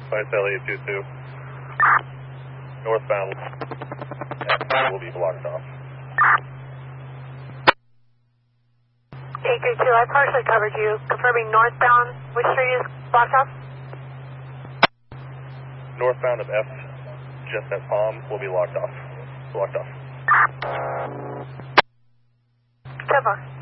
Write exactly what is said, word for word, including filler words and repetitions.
Vice Elliott two two. Northbound F will be blocked off. eight three two, I partially covered you. Confirming northbound, which street is blocked off? Northbound of F, just at Palm, will be locked off. Blocked off. ten four.